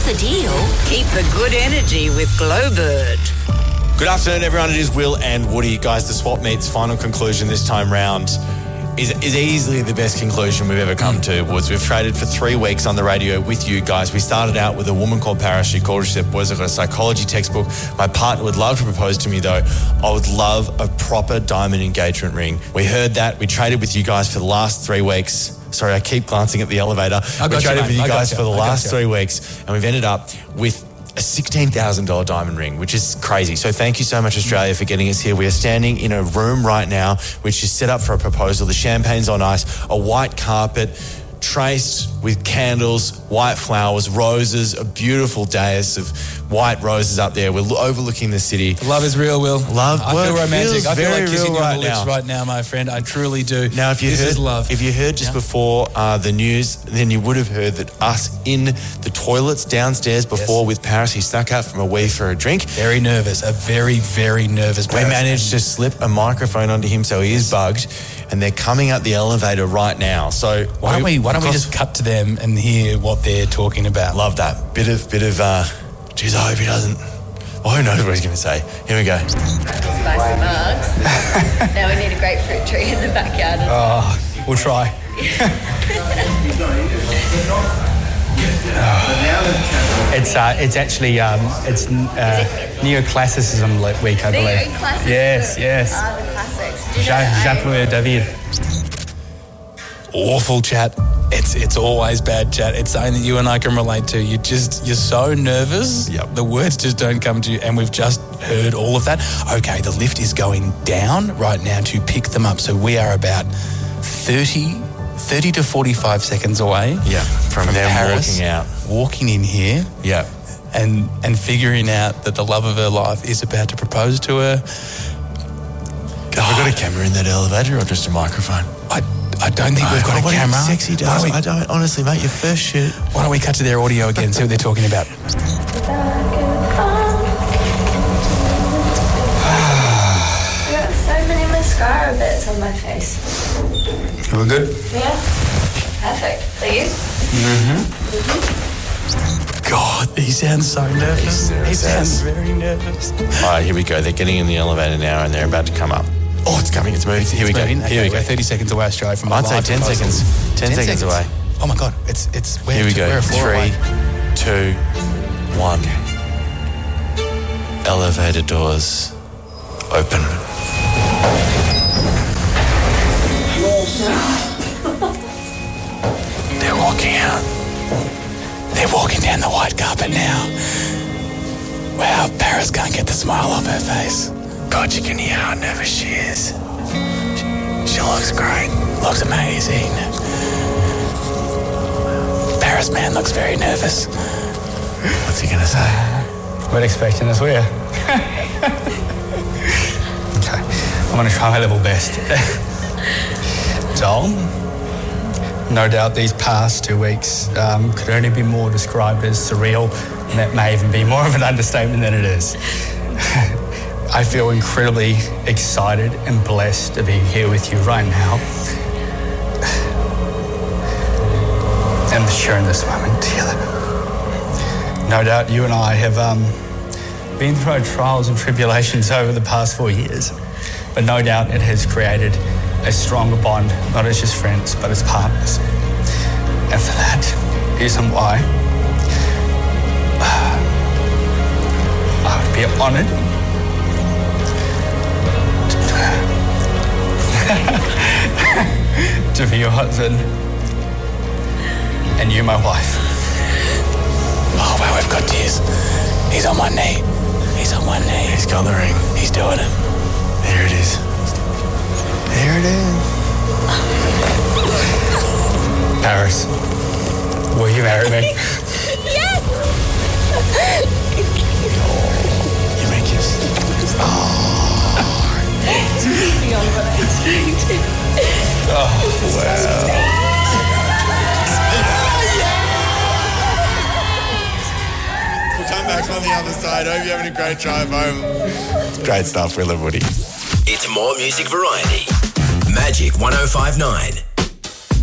the deal? Keep the good energy with Glowbird. Good afternoon, everyone. It is Will and Woody. Guys, the swap meet's final conclusion this time round is easily the best conclusion we've ever come to, Woods. We've traded for 3 weeks on the radio with you guys. We started out with a woman called Paris. She called us, she said, boys, I've got a psychology textbook. My partner would love to propose to me, though. I would love a proper diamond engagement ring. We heard that. We traded with you guys for the last 3 weeks. Sorry, I keep glancing at the elevator. We traded with you guys for the last 3 weeks, and we've ended up with a $16,000 diamond ring, which is crazy. So thank you so much, Australia, for getting us here. We are standing in a room right now which is set up for a proposal. The champagne's on ice, a white carpet traced with candles, white flowers, roses, a beautiful dais of white roses up there. We're overlooking the city. Love is real, Will. Love I feel romantic. I feel like kissing you on the lips now. right now, my friend. I truly do. Now, if you heard just before the news, then you would have heard that us in the toilets downstairs before with Paris, he snuck out from a wee for a drink. Very nervous. A very, very nervous person. We managed to slip a microphone onto him, so he is bugged, and they're coming up the elevator right now. So why don't we just cut to them and hear what they're talking about? Love that. Bit of geez, I hope he doesn't. Oh, who knows what he's going to say. Here we go. Spicy mugs. Now we need a grapefruit tree in the backyard. We'll try. It's actually neoclassicism week, I believe. Neoclassicism? Yes. The classics. Do you know Jacques David. Awful chat. It's always bad chat. It's something that you and I can relate to. You're so nervous. Yep. The words just don't come to you, and we've just heard all of that. Okay, the lift is going down right now to pick them up. So we are about 30 to 45 seconds away. Yeah, from them Paris, walking in here. Yeah. And figuring out that the love of her life is about to propose to her. Have we got a camera in that elevator or just a microphone? I don't think we've got a camera. Sexy does. I don't, honestly, mate, your first shoot. Why don't we cut to their audio again, see what they're talking about? I got so many mascara bits on my face. We're good? Yeah. Perfect. Are you? God, he sounds so nervous. He sounds very nervous. All right, here we go. They're getting in the elevator now and they're about to come up. Oh, it's coming. It's moving. Here we go. Here we go. 30 seconds away, Australia, from I'd say 10 seconds. 10 seconds away. Oh, my God. It's here we go. 3, 2, 1. Elevator doors open. They're walking out. They're walking down the white carpet now. Wow, Paris can't get the smile off her face. God, you can hear how nervous she is. She looks great. Looks amazing. Paris man looks very nervous. What's he going to say? We're expecting us, we are. Okay, I'm going to try my level best. Joel, no doubt these past 2 weeks could only be more described as surreal, and that may even be more of an understatement than it is. I feel incredibly excited and blessed to be here with you right now and sharing this moment together. No doubt you and I have been through our trials and tribulations over the past 4 years, but no doubt it has created a stronger bond, not as just friends, but as partners. And for that reason why I would be honoured to be your husband and you my wife. Oh, wow, we've got tears. He's on one knee. He's on one knee. He's got the ring. He's doing it. There it is. There it is. Paris, will you marry me? Yes! You may kiss. Oh, wow. We'll come back on the other side. Hope you're having a great drive home. Great stuff. We love Woody. It's more music variety. Magic 105.9.